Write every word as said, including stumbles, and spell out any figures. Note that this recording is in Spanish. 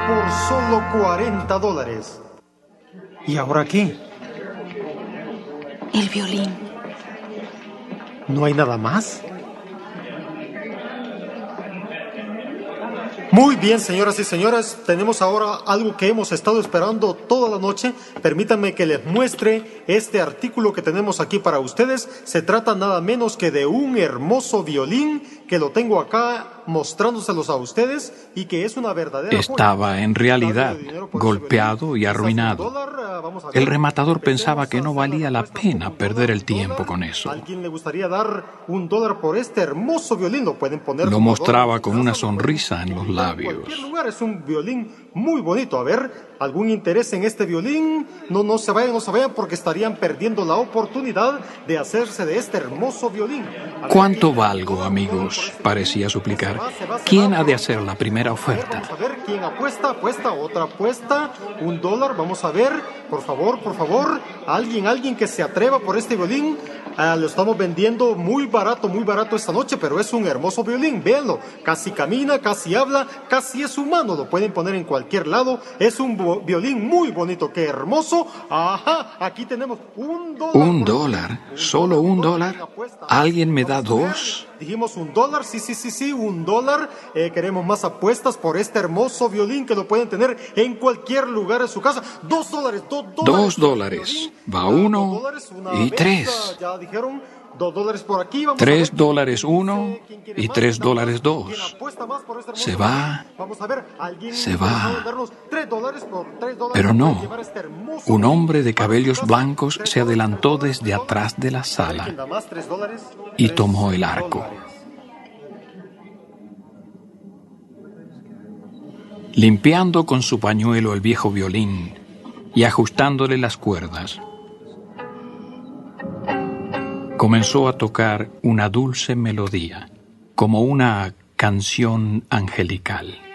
por solo cuarenta dólares. ¿Y ahora qué? El violín. ¿No hay nada más? Muy bien, señoras y señores, tenemos ahora algo que hemos estado esperando toda la noche. Permítanme que les muestre este artículo que tenemos aquí para ustedes. Se trata nada menos que de un hermoso violín que lo tengo acá mostrándoselos a ustedes y que es una verdadera Estaba joya. en realidad golpeado y arruinado. El rematador pensaba que no valía la pena perder el tiempo con eso. ¿Alguien le gustaría dar un dólar por este hermoso violín? Lo pueden poner. Lo mostraba con una sonrisa en los labios. En cualquier lugar, es un violín muy bonito. A ver, ¿algún interés en este violín? No, no se vayan, no se vayan, porque estarían perdiendo la oportunidad de hacerse de este hermoso violín. ¿Cuánto valgo, amigos?, parecía suplicar. ¿Quién ha de hacer la primera oferta? Vamos a ver, ¿quién apuesta? Apuesta, otra apuesta, un dólar, vamos a ver, por favor, por favor, alguien, alguien que se atreva por este violín. Ah, lo estamos vendiendo muy barato, muy barato esta noche, pero es un hermoso violín, véanlo, casi camina, casi habla, casi es humano, lo pueden poner en cualquier lado, es un violín muy bonito, qué hermoso. Ajá, aquí tenemos un dólar. ¿Un dólar? ¿Solo un dólar? ¿Alguien me da dos? Dijimos un dólar, sí, sí, sí, sí, un dólar. Eh, queremos más apuestas por este hermoso violín que lo pueden tener en cualquier lugar de su casa. Dos dólares, dos dólares. Dos dólares. Va uno y tres. Ya dijeron, dos dólares por aquí. Vamos Tres a ver. dólares uno y tres dólares dos. ¿Quién apuesta más por este hermoso Se violín? va, Vamos a ver, ¿alguien se va. interesado en darnos tres dólares por tres dólares Pero para no. llevar este hermoso Un violín hombre de para su cabellos casa? blancos Tres se dólares, adelantó tres desde dólares, atrás de la ¿quién sala da más? ¿Tres dólares? y Tres tomó el arco. dólares. Limpiando con su pañuelo el viejo violín y ajustándole las cuerdas, comenzó a tocar una dulce melodía, como una canción angelical.